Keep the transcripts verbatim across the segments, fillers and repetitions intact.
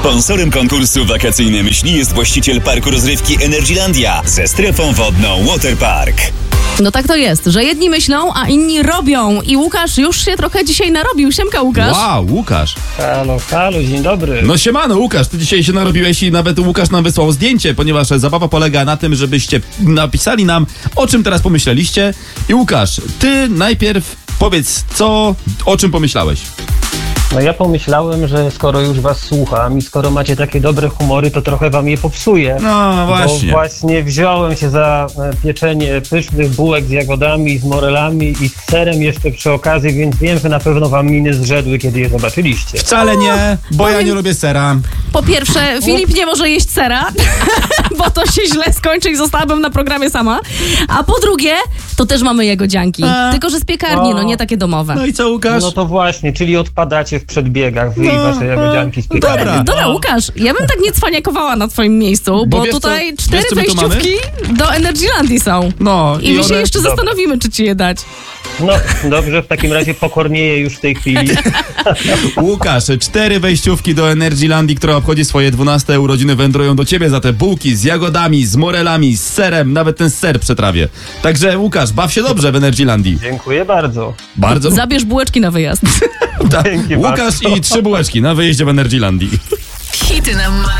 Sponsorem konkursu Wakacyjne Myśli jest właściciel parku rozrywki Energylandia ze strefą wodną Waterpark. No tak to jest, że jedni myślą, a inni robią. I Łukasz już się trochę dzisiaj narobił. Siemka, Łukasz. Wow, Łukasz. Halo, halo, dzień dobry. No siemano, Łukasz, ty dzisiaj się narobiłeś i nawet Łukasz nam wysłał zdjęcie, ponieważ zabawa polega na tym, żebyście napisali nam, o czym teraz pomyśleliście. I Łukasz, ty najpierw powiedz, co, o czym pomyślałeś? No ja pomyślałem, że skoro już was słucham i skoro macie takie dobre humory, to trochę wam je popsuję. No właśnie. Bo właśnie wziąłem się za pieczenie pysznych bułek z jagodami, z morelami i z serem jeszcze przy okazji, więc wiem, że na pewno wam miny zrzedły, kiedy je zobaczyliście. Wcale nie, bo ja nie lubię sera. Po pierwsze, Filip nie może jeść sera, bo to się źle skończy i zostałabym na programie sama. A po drugie, to też mamy jagodzianki. A. Tylko że z piekarni, no nie takie domowe. No i co, Łukasz? No to właśnie, czyli odpadacie w przedbiegach, wy i No, wasze jagodzianki z no, piekarni. dobra. Dobra, Łukasz, ja bym tak nie cwaniakowała na twoim miejscu, bo, wiesz co- tutaj wiesz, cztery co my tu wejściówki do Energylandii są. No I my się one- jeszcze Dobra. zastanowimy, czy ci je dać. No dobrze, w takim razie pokornieję już w tej chwili. Łukasz, cztery wejściówki do Energylandii, która obchodzi swoje dwunaste urodziny, wędrują do ciebie za te bułki z jagodami, z morelami, z serem, nawet ten ser przetrawię. Także Łukasz, baw się dobrze w Energylandii. Dziękuję bardzo. Bardzo. Zabierz bułeczki na wyjazd. Ta, Dzięki Łukasz bardzo. i trzy bułeczki na wyjeździe w Energylandii. Hity na Maxa.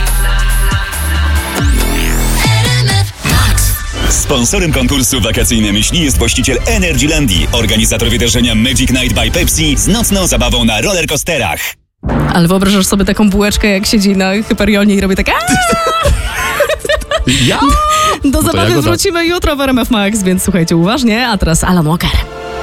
Sponsorem konkursu Wakacyjne Myśli jest właściciel Energylandii, organizator wydarzenia Magic Night by Pepsi z nocną zabawą na rollercoasterach. Ale wyobrażasz sobie taką bułeczkę, jak siedzi na Hyperionie i robi tak aaa! Ja? Do to zabawy jagoda. wrócimy jutro w R M F Max, więc słuchajcie uważnie, a teraz Alan Walker.